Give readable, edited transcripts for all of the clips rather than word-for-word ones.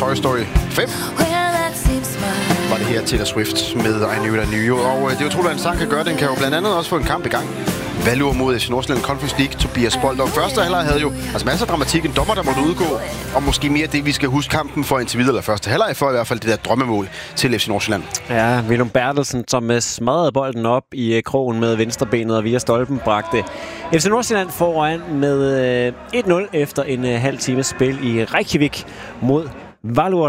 Toy Story 5 var det her Taylor Swift med I Knew It I Knew You. Og det er utroligt, at en sang kan gøre. Den kan jo blandt andet også få en kamp i gang. Valur mod FC Nordsjælland Conference League. Tobias Boldok. Første halvleg havde jo masser af dramatik. En dommer, der måtte udgå. Og måske mere det, vi skal huske kampen for indtil videre. Eller første halvleg for i hvert fald det der drømmemål til FC Nordsjælland. Ja, Willum Bertelsen, som smadrede bolden op i krogen med venstrebenet og via stolpen bragte FC Nordsjælland foran med 1-0 efter en halv times spil i Reykjavik mod Valur.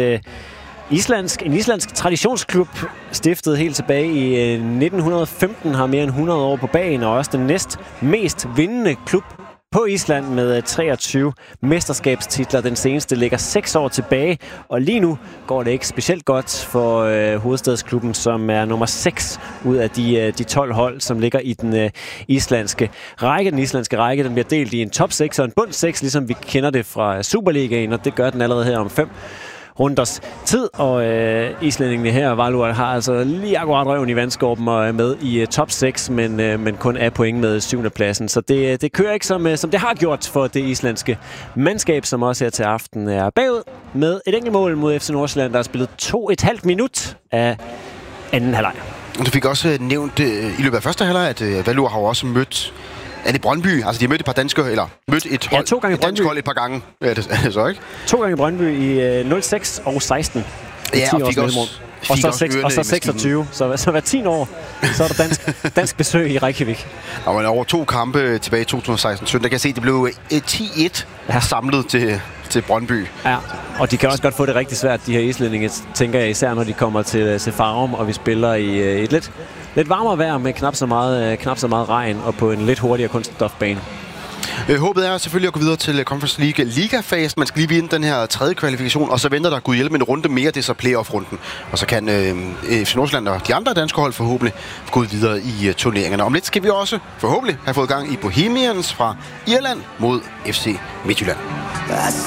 En islandsk traditionsklub, stiftet helt tilbage i 1915, har mere end 100 år på bagen, og også den næst mest vindende klub på Island med 23 mesterskabstitler. Den seneste ligger 6 år tilbage, og lige nu går det ikke specielt godt for hovedstadsklubben, som er nummer 6 ud af de 12 hold, som ligger i den islandske række. Den islandske række, den bliver delt i en top 6 og en bund 6, ligesom vi kender det fra Superligaen, og det gør den allerede her om 5 runders tid, og islændingene her, Valur, har altså lige akkurat røven i vandskorben og er med i top 6, men kun er point med 7. pladsen. Så det kører ikke som det har gjort for det islandske mandskab, som også her til aften er bagud med et enkelt mål mod FC Nordsjælland, der har spillet 2,5 minut af anden halvleg. Du fik også nævnt i løbet af første halvleg, at Valur har også mødt Brøndby. Altså, de har mødt et par danske, eller mødt et hold, 2 gange et dansk hold et par gange. Er det så, ikke? 2 gange Brøndby i 06 og 16. Ja, og fik også og så 26. Så hver 10 år, så er der dansk besøg i Reykjavik. Og man over 2 kampe tilbage i 2016-17, der kan jeg se, at det blev 10-1 samlet til Brøndby. Ja, og de kan også godt få det rigtig svært, de her islændinge, tænker jeg, især når de kommer til Farum, og vi spiller i et lidt varmere vejr med knap så meget regn og på en lidt hurtigere kunststofbane. Håbet er selvfølgelig at gå videre til Conference League Liga-fasen. Man skal lige vinde den her 3. kvalifikation, og så venter der Gud hjælpe en runde mere, det er så playoff-runden. Og så kan FC Nordsjælland og de andre danske hold forhåbentlig gå videre i turneringerne. Om lidt skal vi også forhåbentlig have fået gang i Bohemians fra Irland mod FC Midtjylland.